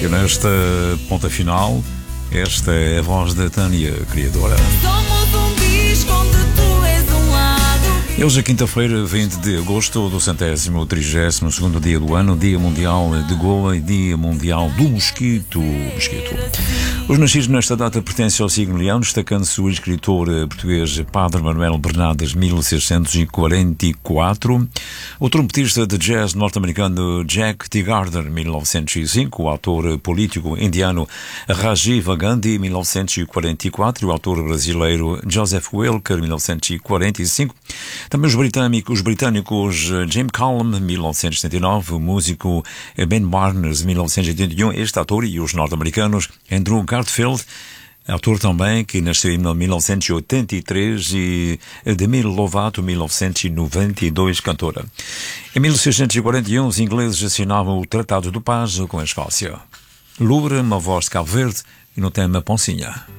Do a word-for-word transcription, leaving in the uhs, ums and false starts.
nesta ponta final, esta é a voz da Tânia, criadora. Somos um disco onde tu és um lado. E hoje é quinta-feira, vinte de agosto, do centésimo trigésimo segundo dia do ano, Dia Mundial de Goa e Dia Mundial do Mosquito. Mosquito. Os nascidos nesta data pertencem ao signo Leão, destacando-se o escritor português Padre Manuel Bernardes, mil seiscentos e quarenta e quatro, o trompetista de jazz norte-americano Jack Teagarden, mil novecentos e cinco, o ator político indiano Rajiv Gandhi, mil novecentos e quarenta e quatro, e o ator brasileiro Joseph Wilker, mil novecentos e quarenta e cinco. Também os britânicos, os britânicos Jim Callum, mil novecentos e setenta e nove, o músico Ben Barnes, mil novecentos e oitenta e um, este ator, e os norte-americanos Andrew Garfield, ator também, que nasceu em mil novecentos e oitenta e três, e Demi Lovato, mil novecentos e noventa e dois, cantora. Em mil seiscentos e quarenta e um, os ingleses assinavam o Tratado de Paz com a Escócia. Louvre, uma voz de Cabo Verde, e no tema Poncinha.